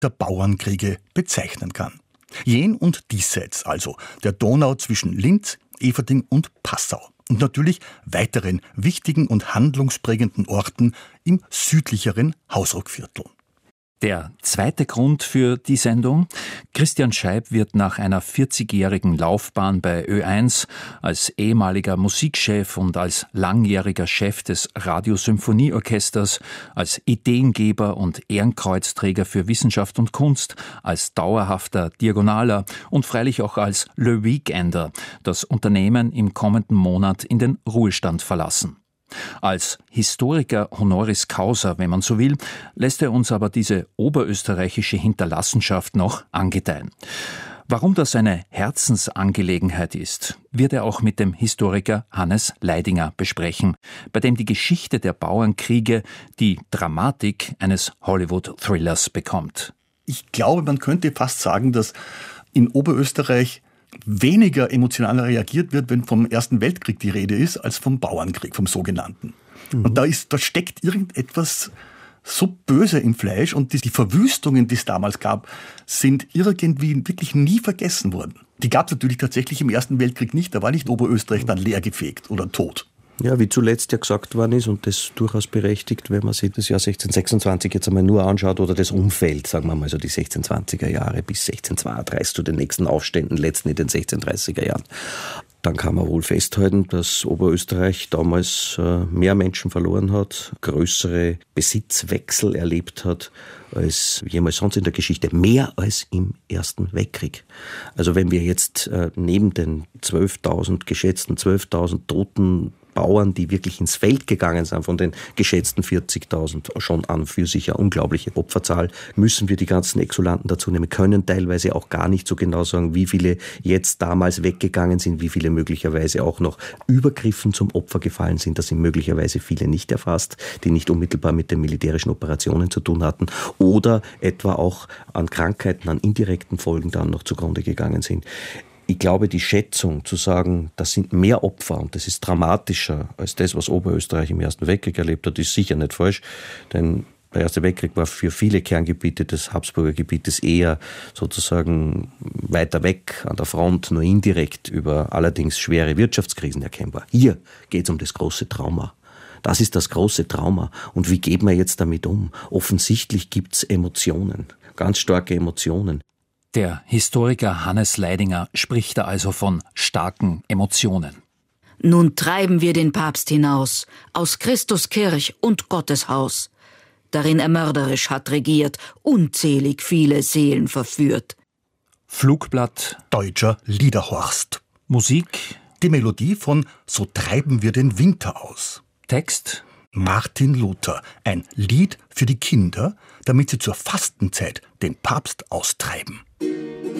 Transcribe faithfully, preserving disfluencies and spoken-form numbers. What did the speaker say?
der Bauernkriege bezeichnen kann. Jen und diesseits also, der Donau zwischen Linz, Eferding und Passau. Und natürlich weiteren wichtigen und handlungsprägenden Orten im südlicheren Hausruckviertel. Der zweite Grund für die Sendung: Christian Scheib wird nach einer vierzigjährigen Laufbahn bei Ö eins als ehemaliger Musikchef und als langjähriger Chef des Radiosymphonieorchesters, als Ideengeber und Ehrenkreuzträger für Wissenschaft und Kunst, als dauerhafter Diagonaler und freilich auch als Le Weekender das Unternehmen im kommenden Monat in den Ruhestand verlassen. Als Historiker honoris causa, wenn man so will, lässt er uns aber diese oberösterreichische Hinterlassenschaft noch angedeihen. Warum das eine Herzensangelegenheit ist, wird er auch mit dem Historiker Hannes Leidinger besprechen, bei dem die Geschichte der Bauernkriege die Dramatik eines Hollywood-Thrillers bekommt. Ich glaube, man könnte fast sagen, dass in Oberösterreich weniger emotional reagiert wird, wenn vom Ersten Weltkrieg die Rede ist, als vom Bauernkrieg, vom sogenannten. Mhm. Und da ist, da steckt irgendetwas so böse im Fleisch, und die, die Verwüstungen, die es damals gab, sind irgendwie wirklich nie vergessen worden. Die gab es natürlich tatsächlich im Ersten Weltkrieg nicht, da war nicht Oberösterreich dann leergefegt oder tot. Ja, wie zuletzt ja gesagt worden ist, und das durchaus berechtigt, wenn man sich das Jahr sechzehnhundertsechsundzwanzig jetzt einmal nur anschaut oder das Umfeld, sagen wir mal so die sechzehnhundertzwanziger Jahre bis sechzehnhundertzweiunddreißig zu den nächsten Aufständen, letzten in den sechzehnhundertdreißiger Jahren. Dann kann man wohl festhalten, dass Oberösterreich damals äh, mehr Menschen verloren hat, größere Besitzwechsel erlebt hat als jemals sonst in der Geschichte, mehr als im Ersten Weltkrieg. Also wenn wir jetzt äh, neben den zwölftausend geschätzten zwölftausend toten Bauern, die wirklich ins Feld gegangen sind, von den geschätzten vierzigtausend, schon an für sich eine unglaubliche Opferzahl, müssen wir die ganzen Exulanten dazu nehmen, können teilweise auch gar nicht so genau sagen, wie viele jetzt damals weggegangen sind, wie viele möglicherweise auch noch Übergriffen zum Opfer gefallen sind. Da sind möglicherweise viele nicht erfasst, die nicht unmittelbar mit den militärischen Operationen zu tun hatten oder etwa auch an Krankheiten, an indirekten Folgen dann noch zugrunde gegangen sind. Ich glaube, die Schätzung zu sagen, das sind mehr Opfer und das ist dramatischer als das, was Oberösterreich im Ersten Weltkrieg erlebt hat, ist sicher nicht falsch. Denn der Erste Weltkrieg war für viele Kerngebiete des Habsburger Gebietes eher sozusagen weiter weg an der Front, nur indirekt über allerdings schwere Wirtschaftskrisen erkennbar. Hier geht es um das große Trauma. Das ist das große Trauma. Und wie geht man jetzt damit um? Offensichtlich gibt es Emotionen, ganz starke Emotionen. Der Historiker Hannes Leidinger spricht da also von starken Emotionen. Nun treiben wir den Papst hinaus, aus Christus Kirch und Gottes Haus, darin er mörderisch hat regiert, unzählig viele Seelen verführt. Flugblatt, deutscher Liederhorst. Musik, die Melodie von »So treiben wir den Winter aus«. Text, Martin Luther, ein Lied für die Kinder, damit sie zur Fastenzeit den Papst austreiben.